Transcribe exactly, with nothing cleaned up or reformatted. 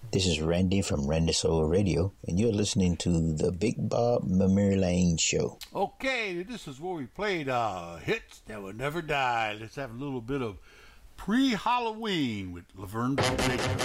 This is Randy from Randy Soul Radio, and you're listening to the Big Bob Memory Lane Show. Okay, this is where we played uh, hits that will never die. Let's have a little bit of pre-Halloween with Laverne Baker.